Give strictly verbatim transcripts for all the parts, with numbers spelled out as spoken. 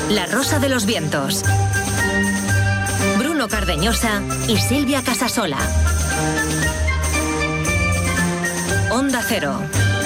La Rosa de los Vientos. Bruno Cardeñosa y Silvia Casasola. Onda Cero.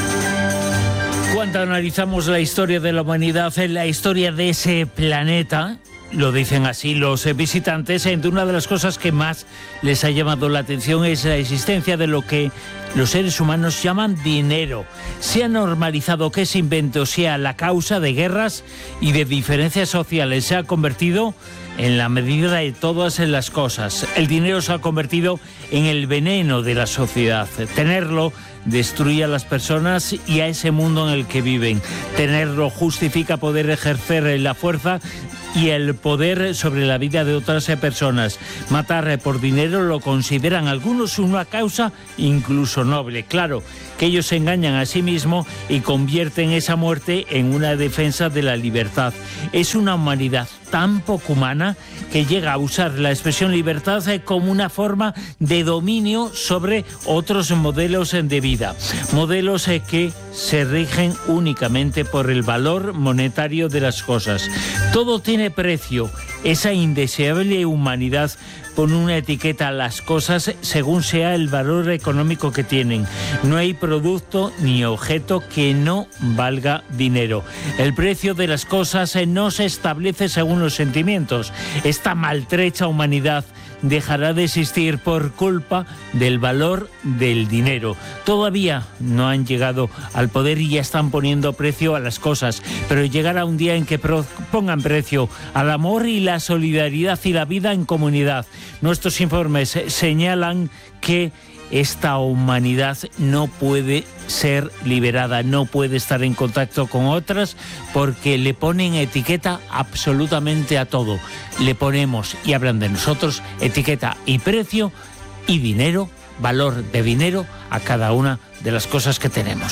Cuando analizamos la historia de la humanidad, la historia de ese planeta, lo dicen así los visitantes, entre una de las cosas que más les ha llamado la atención es la existencia de lo que los seres humanos llaman dinero. Se ha normalizado que ese invento sea la causa de guerras y de diferencias sociales. Se ha convertido en la medida de todas las cosas. El dinero se ha convertido en el veneno de la sociedad. Tenerlo destruye a las personas y a ese mundo en el que viven. Tenerlo justifica poder ejercer la fuerza y el poder sobre la vida de otras personas. Matar por dinero lo consideran algunos una causa incluso noble. Claro, que ellos se engañan a sí mismos y convierten esa muerte en una defensa de la libertad. Es una humanidad tan poco humana que llega a usar la expresión libertad como una forma de dominio sobre otros modelos de vida. Modelos que se rigen únicamente por el valor monetario de las cosas. Todo tiene precio. Esa indeseable humanidad pone una etiqueta a las cosas según sea el valor económico que tienen. No hay producto ni objeto que no valga dinero. El precio de las cosas no se establece según los sentimientos. Esta maltrecha humanidad dejará de existir por culpa del valor del dinero. Todavía no han llegado al poder y ya están poniendo precio a las cosas, pero llegará un día en que pongan precio al amor y la solidaridad y la vida en comunidad. Nuestros informes señalan que esta humanidad no puede ser liberada, no puede estar en contacto con otras porque le ponen etiqueta absolutamente a todo. Le ponemos, y hablan de nosotros, etiqueta y precio y dinero, valor de dinero a cada una de las cosas que tenemos.